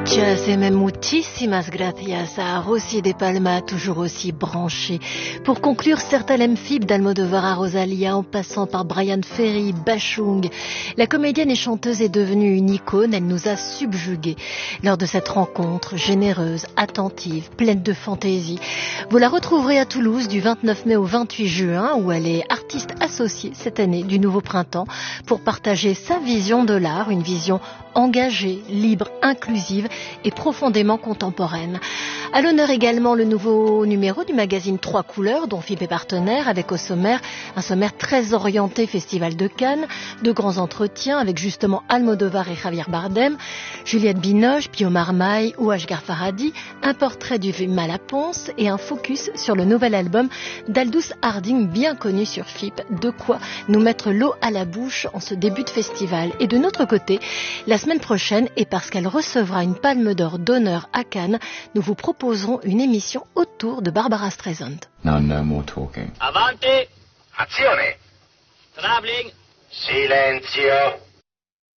Muchas et même muchísimas gracias a Rosy de Palma, toujours aussi branché. Pour conclure, Sertalem Fib d'Almodovar à Rosalia, en passant par Brian Ferry, Bachung, la comédienne et chanteuse est devenue une icône, elle nous a subjugués. Lors de cette rencontre, généreuse, attentive, pleine de fantaisie, vous la retrouverez à Toulouse du 29 mai au 28 juin, où elle est artiste associée cette année du Nouveau Printemps, pour partager sa vision de l'art, une vision engagée, libre, inclusive et profondément contemporaine. À l'honneur également le nouveau numéro du magazine Trois Couleurs, dont FIP est partenaire, avec au sommaire un sommaire très orienté Festival de Cannes, de grands entretiens avec justement Almodovar et Javier Bardem, Juliette Binoche, Pio Marmaille ou Ashghar Farhadi, un portrait du Malaponce et un focus sur le nouvel album d'Aldous Harding, bien connu sur FIP, de quoi nous mettre l'eau à la bouche en ce début de festival. Et de notre côté, la semaine prochaine, et parce qu'elle recevra une palme d'or d'honneur à Cannes, nous vous proposerons une émission autour de Barbara Streisand. Now no more talking. Avanti! Azione! Traveling! Silenzio!